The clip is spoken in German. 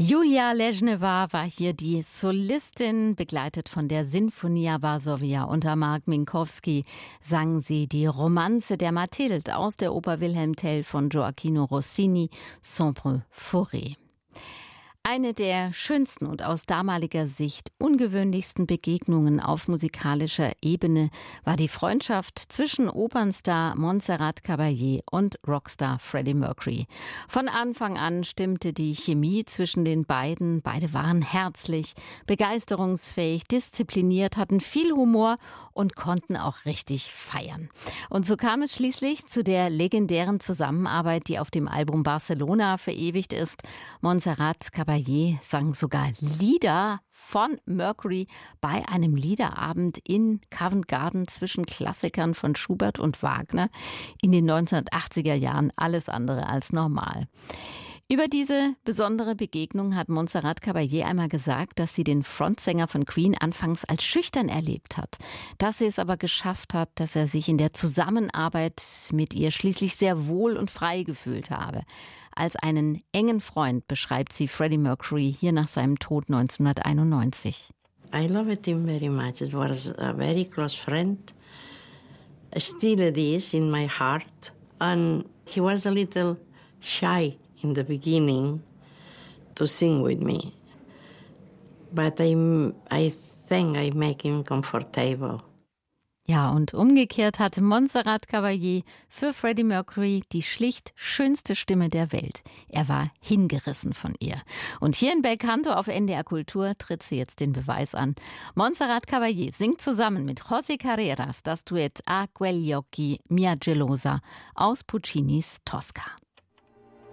Julia Ležneva war hier die Solistin, begleitet von der Sinfonia Varsovia. Unter Mark Minkowski sang sie die Romanze der Mathilde aus der Oper Wilhelm Tell von Gioacchino Rossini, Sombre Forêt. Eine der schönsten und aus damaliger Sicht ungewöhnlichsten Begegnungen auf musikalischer Ebene war die Freundschaft zwischen Opernstar Montserrat Caballé und Rockstar Freddie Mercury. Von Anfang an stimmte die Chemie zwischen den beiden. Beide waren herzlich, begeisterungsfähig, diszipliniert, hatten viel Humor und konnten auch richtig feiern. Und so kam es schließlich zu der legendären Zusammenarbeit, die auf dem Album Barcelona verewigt ist. Montserrat Caballé sang sogar Lieder von Mercury bei einem Liederabend in Covent Garden zwischen Klassikern von Schubert und Wagner in den 1980er Jahren. Alles andere als normal. Über diese besondere Begegnung hat Montserrat Caballé einmal gesagt, dass sie den Frontsänger von Queen anfangs als schüchtern erlebt hat. Dass sie es aber geschafft hat, dass er sich in der Zusammenarbeit mit ihr schließlich sehr wohl und frei gefühlt habe. Als einen engen Freund beschreibt sie Freddie Mercury hier nach seinem Tod 1991. I loved him very much. It was a very close friend. Still it is in my heart. And he was a little shy in the beginning to sing with me. But I think I make him comfortable. Ja, und umgekehrt hatte Montserrat Caballé für Freddie Mercury die schlicht schönste Stimme der Welt. Er war hingerissen von ihr. Und hier in Belcanto auf NDR Kultur tritt sie jetzt den Beweis an. Montserrat Caballé singt zusammen mit José Carreras das Duett A quegli occhi mia gelosa aus Puccinis Tosca.